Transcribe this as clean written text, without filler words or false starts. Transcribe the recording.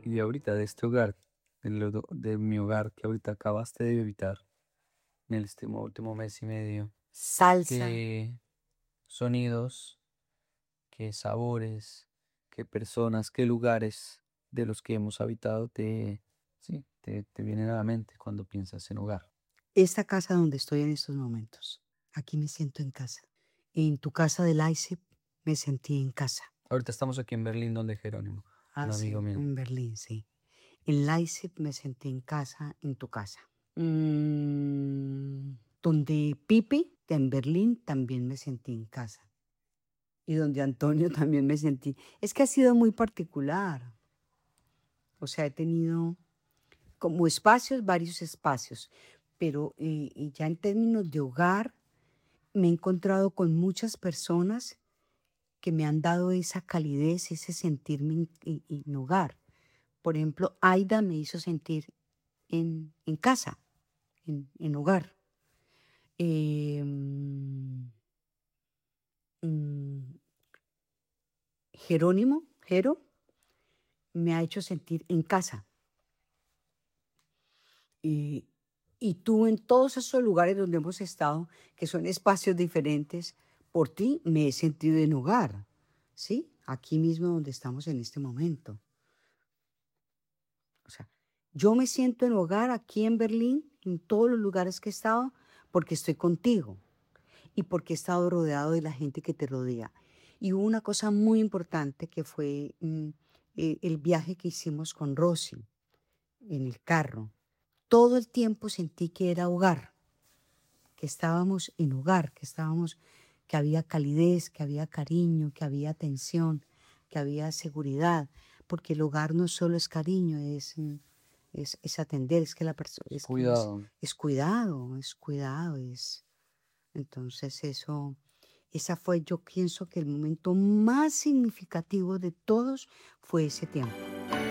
Y de ahorita, de este hogar, de mi hogar que ahorita acabaste de habitar en este último mes y medio, Salsa. ¿qué sonidos, qué sabores, qué personas, qué lugares de los que hemos habitado sí, te vienen a la mente cuando piensas en hogar? Esta casa donde estoy en estos momentos. Aquí me siento en casa. En tu casa del ICEP me sentí en casa. Ahorita estamos aquí en Berlín, donde Jerónimo, Ah, un amigo sí, mío. en Berlín, sí. En Leipzig me sentí en casa, en tu casa. Donde Pipe, en Berlín, también me sentí en casa. Y donde Antonio también me sentí. Es que ha sido muy particular. O sea, he tenido como espacios, varios espacios. Pero y ya en términos de hogar, me he encontrado con muchas personas que me han dado esa calidez, ese sentirme en hogar. Por ejemplo, Aida me hizo sentir en casa, en hogar. Em, mm, Jerónimo, Jero, me ha hecho sentir en casa. Y, y tú en todos esos lugares donde hemos estado, que son espacios diferentes, por ti me he sentido en hogar, ¿sí? Aquí mismo donde estamos en este momento. O sea, yo me siento en hogar aquí en Berlín, en todos los lugares que he estado, porque estoy contigo y porque he estado rodeado de la gente que te rodea. Y hubo una cosa muy importante que fue el viaje que hicimos con Rosy en el carro. Todo el tiempo sentí que era hogar, que estábamos en hogar, que había calidez, que había cariño, que había atención, que había seguridad, porque el hogar no solo es cariño, es atender, es que la persona, Cuidado. es cuidado, es cuidado, entonces esa fue, yo pienso que el momento más significativo de todos fue ese tiempo.